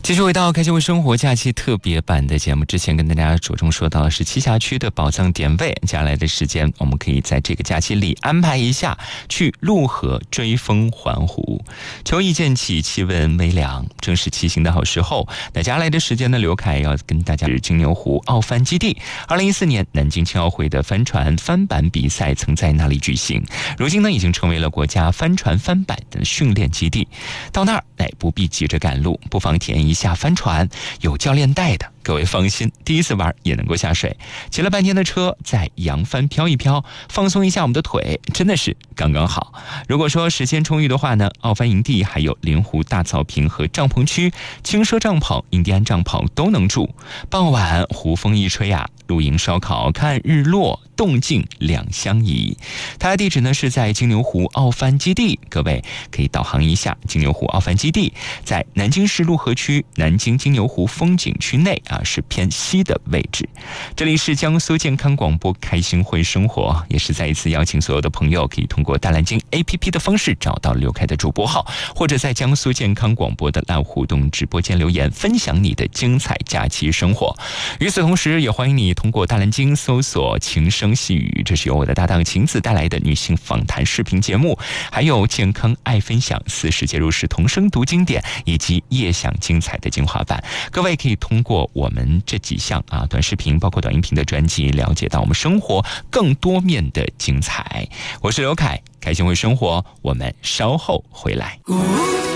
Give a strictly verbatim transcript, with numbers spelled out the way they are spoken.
继续回到开心为生活假期特别版的节目，之前跟大家着重说到的是栖霞区的宝藏点位，接下来的时间我们可以在这个假期里安排一下去陆河追风环湖。秋意渐起，气温微凉，正是骑行的好时候。那接下来的时间呢，刘凯要跟大家是金牛湖奥帆基地。二零一四年南京青奥会的帆船翻板比赛曾在那里举行，如今呢已经成为了国家帆船翻板的训练基地。到那儿哎，不必急着赶路，不妨体验一下帆船，有教练带的，各位放心，第一次玩也能够下水。骑了半天的车，在扬帆飘一飘，放松一下我们的腿，真的是刚刚好。如果说时间充裕的话呢，奥帆营地还有莲湖大草坪和帐篷区，轻奢帐篷、印第安帐篷都能住。傍晚湖风一吹啊，露营烧烤看日落，动静两相宜。它的地址呢是在金牛湖奥帆基地，各位可以导航一下金牛湖奥帆基地，在南京市陆河区南京金牛湖风景区内啊，是偏西的位置。这里是江苏健康广播开心会生活，也是再一次邀请所有的朋友可以通过大蓝鲸 A P P 的方式找到刘凯的主播号，或者在江苏健康广播的 Live 互动直播间留言，分享你的精彩假期生活。与此同时，也欢迎你通过大蓝鲸搜索情声细语，这是由我的搭档晴子带来的女性访谈视频节目，还有健康爱分享、四十节入室童声读经典以及夜享精彩的精华版。各位可以通过我们这几项啊短视频包括短音频的专辑，了解到我们生活更多面的精彩。我是刘凯，开心会生活，我们稍后回来。